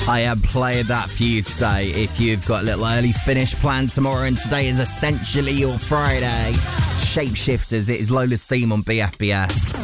I am playing that for you today. If you've got a little early finish planned tomorrow and today is essentially your Friday, Shapeshifters, it is Lola's theme on BFBS.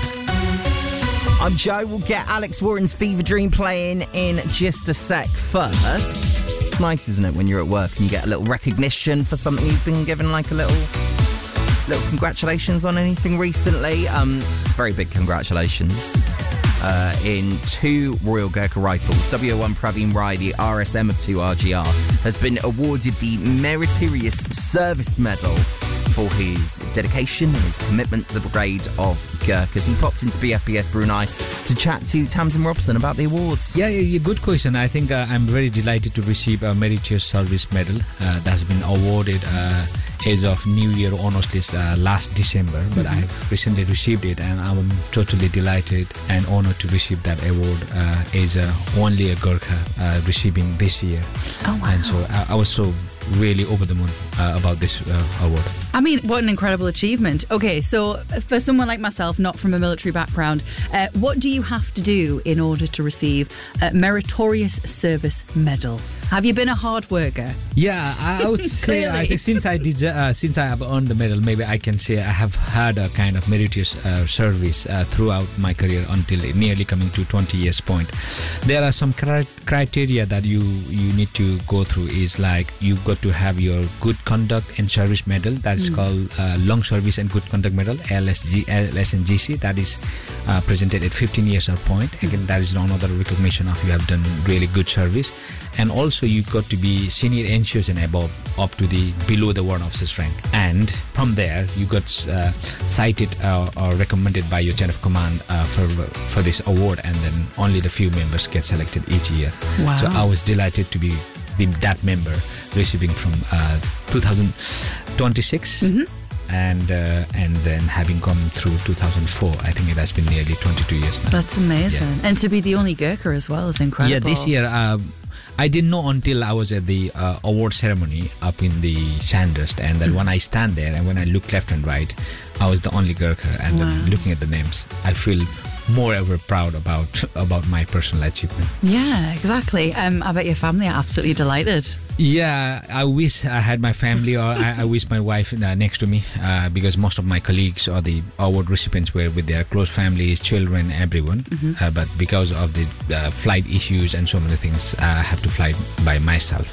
I'm Joe. We'll get Alex Warren's Fever Dream playing in just a sec. First, it's nice, isn't it, when you're at work and you get a little recognition for something you've been given, like a little congratulations on anything recently. It's a very big congratulations. In 2 Royal Gurkha Rifles, WO1 Praveen Rai, the RSM of 2 RGR, has been awarded the Meritorious Service Medal for his dedication and his commitment to the Brigade of Gurkhas. He popped into BFBS Brunei to chat to Tamsin Robson about the awards. Yeah, good question. I think I'm very delighted to receive a Meritorious Service Medal that has been awarded as of New Year Honours List last December, but I recently received it, and I'm totally delighted and honoured to receive that award as only a Gurkha receiving this year. Oh, wow. And so I was so really over the moon about this award. I mean, what an incredible achievement. Okay, so for someone like myself, not from a military background, what do you have to do in order to receive a Meritorious Service Medal? Have you been a hard worker? Yeah, I would say I think since I have earned the medal, maybe I can say I have had a kind of meritorious service throughout my career until nearly coming to 20 years point. There are some criteria that you need to go through. Is like you've got to have your good conduct and service medal. That is called Long Service and Good Conduct Medal, LSNGC. That is presented at 15 years or point. Again, that is another recognition of you have done really good service. And also you've got to be senior NCOs and above, up to the below the warrant officer's rank. And from there you got cited or recommended by your chain of command for this award, and then only the few members get selected each year. Wow. So I was delighted to be that member receiving from 2026. And then having come through 2004, I think it has been nearly 22 years now. That's amazing. Yeah. And to be the only Gurkha as well is incredible. Yeah, this year I didn't know until I was at the award ceremony up in the Sandhurst, and then when I stand there and when I look left and right, I was the only Gurkha, and then looking at the names, I feel more ever proud about my personal achievement. Yeah, exactly. I bet your family are absolutely delighted. Yeah, I wish I had my family, or I wish my wife next to me, because most of my colleagues or the award recipients were with their close families, children, everyone. But because of the flight issues and so many things, I have to fly by myself.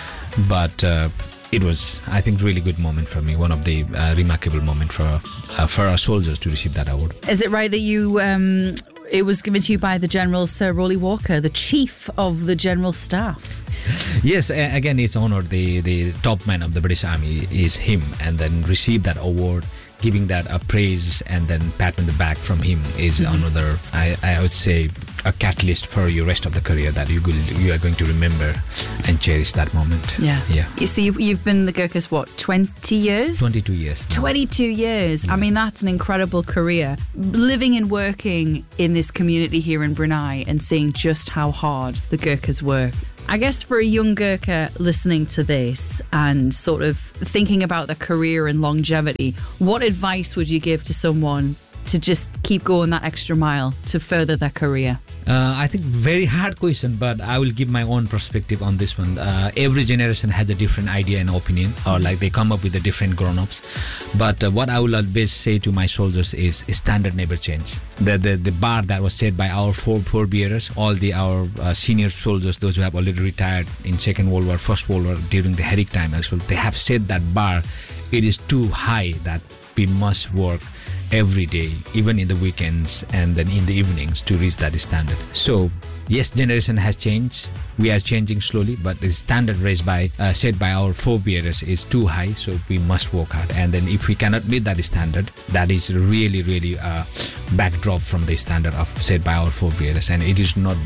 But it was, I think, really good moment for me. One of the remarkable moment for our soldiers to receive that award. Is it right that you? It was given to you by the General Sir Rowley Walker, the Chief of the General Staff. Yes, again, it's honored. The top man of the British Army is him, and then receive that award, giving that a praise and then pat on the back from him is another, I would say, a catalyst for your rest of the career that you are going to remember and cherish that moment. Yeah. So you've been the Gurkhas, what, 20 years? 22 years. Now. 22 years. Yeah. I mean, that's an incredible career. Living and working in this community here in Brunei and seeing just how hard the Gurkhas work. I guess for a young Gurkha listening to this and sort of thinking about their career and longevity, what advice would you give to someone to just keep going that extra mile to further their career? I think very hard question, but I will give my own perspective on this one. Every generation has a different idea and opinion, or like they come up with a different grown-ups. But what I will always say to my soldiers is standard never change. The bar that was set by our forebearers, all our senior soldiers, those who have already retired in Second World War, First World War, during the heroic time as well, they have set that bar. It is too high that we must work every day, even in the weekends and then in the evenings, to reach that standard. So yes, generation has changed. We are changing slowly, but the standard raised set by our forebearers is too high, so we must work hard. And then if we cannot meet that standard, that is really a backdrop from the standard set by our forebearers, and it's not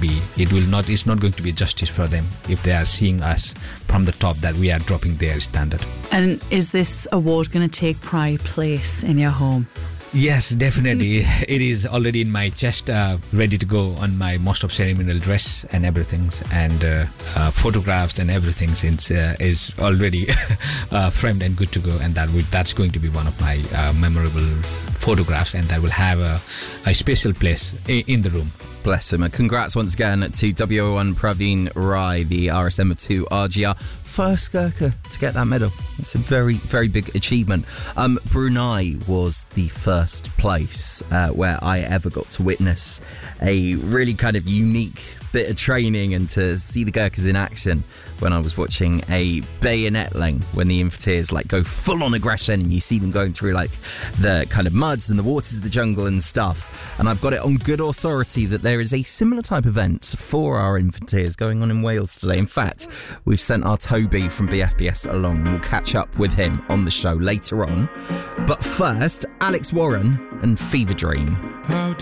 going to be justice for them if they are seeing us from the top that we are dropping their standard. And is this award going to take pride place in your home? Yes, definitely. It is already in my chest, ready to go on my most of ceremonial dress and everything, and photographs and everything is already framed and good to go, and that's going to be one of my memorable photographs, and that will have a special place in the room. Bless him. And congrats once again to WO1 Praveen Rai, the RSM of 2 RGR. First Gurkha to get that medal. It's a very, very big achievement. Brunei was the first place where I ever got to witness a really kind of unique bit of training and to see the Gurkhas in action when I was watching a bayonet lane, when the Infanteers like go full on aggression and you see them going through like the kind of muds and the waters of the jungle and stuff. And I've got it on good authority that there is a similar type event for our Infanteers going on in Wales today. In fact, we've sent our Toby from BFBS along and we'll catch up with him on the show later on. But first, Alex Warren and Fever Dream.